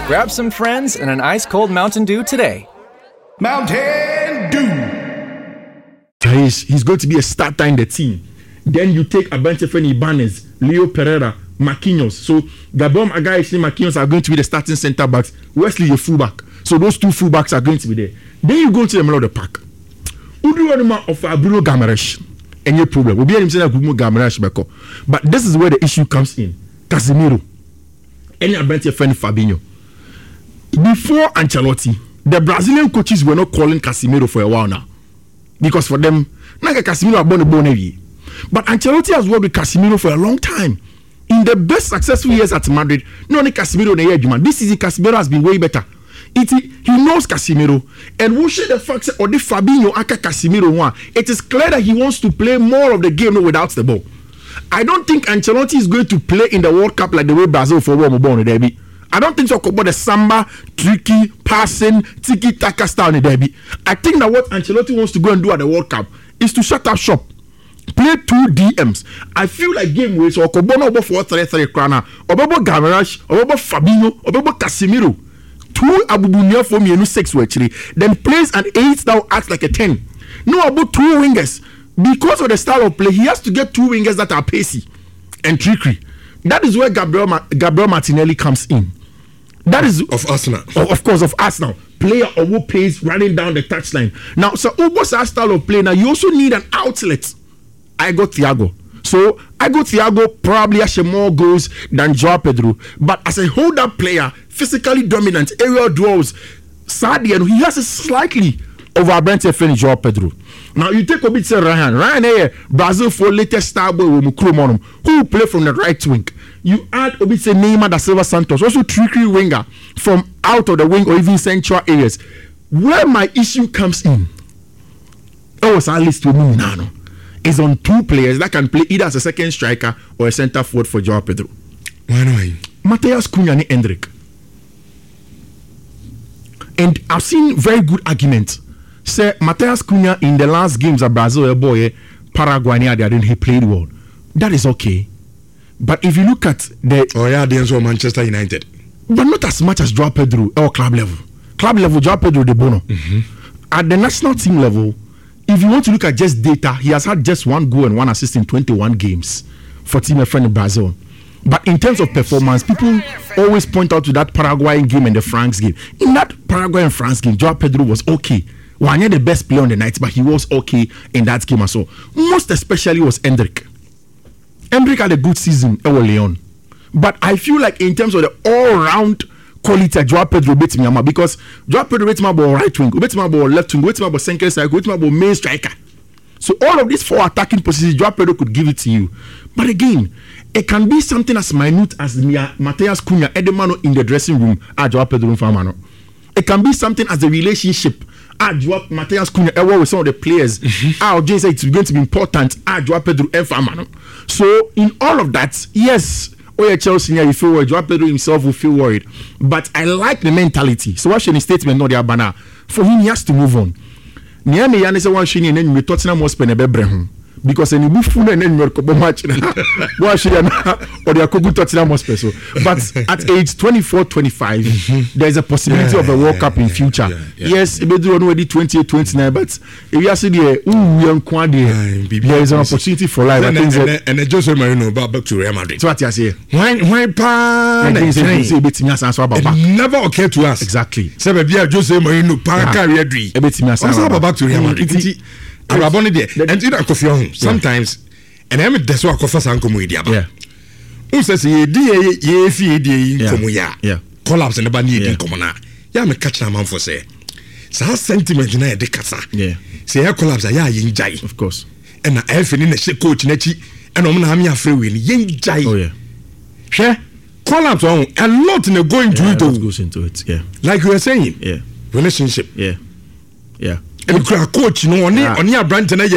Grab some friends and an ice-cold Mountain Dew today. Mountain Dew. He's going to be a starter in the team. Then you take a bunch of Ibanez, Leo Pereira, Marquinhos. So Gabriel Magalhaes and Marquinhos are going to be the starting centre backs. Wesley, your fullback. So those two fullbacks are going to be there. Then you go to the middle of the pack. Udu Wanuma of Bruno Guimaraes. Any problem? We'll be able to say Bruno Guimaraes. But this is where the issue comes in. Casemiro. Any advantage of Fabinho. Before Ancelotti, the Brazilian coaches were not calling Casemiro for a while now. Because for them, Casemiro are born a bone. But Ancelotti has worked with Casemiro for a long time. In the best successful years at Madrid, no only Casemiro the year, this season Casemiro has been way better. He knows Casemiro, and we should the fact that the Fabinho aka Casemiro one. It is clear that he wants to play more of the game without the ball. I don't think Ancelotti is going to play in the World Cup like the way Brazil for World Cup derby. I don't think so about the samba, tricky, passing, tiki-taka style in the derby. I think that what Ancelotti wants to go and do at the World Cup is to shut up shop. Play 2 DMs. I feel like game ways or Kobono over 4-3-3 Krana, Obobo Guimaraes, Obobo Fabinho, Obobo Casemiro. 2 Abubunia for me, 6 actually. Then plays an 8 now acts like a 10. No, about 2 wingers. Because of the style of play, he has to get 2 wingers that are pacey and tricky. That is where Gabriel Martinelli comes in. That is of Arsenal. Of course, of Arsenal. Player of who plays running down the touchline. Now, so Ubo's style of play. Now, you also need an outlet. I got Thiago. So, I got Thiago probably has more goals than Joao Pedro. But as a hold-up player, physically dominant, aerial duels, sadly, and he has a slightly over-abundant friend Joao Pedro. Now, you take a bit of Ryan, Brazil for latest star boy with Mukrumonum, who play from the right wing. You add Obitse Neymar da Silva Santos, also tricky winger from out of the wing or even central areas. Where my issue comes in, at least with me now, is on 2 players that can play either as a second striker or a centre forward for Joao Pedro. Why not? Matheus Cunha and Endrick. And I've seen very good arguments. Say Matheus Cunha in the last games of Brazil, Paraguay, he played well. That is okay. But if you look at the Manchester United, but not as much as Joao Pedro or club level. Club level, Joao Pedro de Bono. At the national team level, if you want to look at just data, he has had just 1 goal and 1 assist in 21 games for Team Friend in Brazil. But in terms of performance, people always point out to that Paraguayan game and the France game. In that Paraguay and France game, Joao Pedro was okay. Well, not the best player on the night, but he was okay in that game as well. Most especially was Endrick. Endrick had a good season at Leon. But I feel like in terms of the all-round quality, Joao Pedro beats me because Joao Pedro beats me ball right wing, beats me ball left wing, beats me ball center striker, beats me ball main striker. So all of these 4 attacking positions, Joao Pedro could give it to you. But again, it can be something as minute as Matheus Cunha, Edemano in the dressing room, Joao Pedro Famano. It can be something as a relationship. Matheus Cunha with some of the players. James said it's going to be important. Joao Pedro and Famano. So in all of that, yes. Chelsea, you feel worried. Joao Pedro himself will feel worried. But I like the mentality. So what's your statement? Not the Abana. For him, he has to move on. Niame Yannis is one shiny and then you Tottenham was Penebebrehum. Because any move and then you're match. Watch it or they are good Tottenham was special. But at age 24, 25, there is a possibility of a World Cup in future. Yes, it may do already 28, 29, but if you are saying there is an opportunity for life. And Jose Mourinho back to Real Madrid. So what you say? Why never occurred to us. Exactly. Say Jose Mourinho career dream. Back to Real Madrid. Sometimes, and I'm that's what I confess uncle Muidia. Who says ye collapse and the band in common. Yeah, me catch a man for say. So sentiment in a decasa. Say I collapse a yin jai. Of course. And I have in a ship coach nechi and I'm free will yin jai. Oh, yeah. Share collapse on a lot in the going to it. Goes into it. Yeah. Like you were saying. Yeah. Relationship. Yeah. Yeah. And you coach, no, on your brand.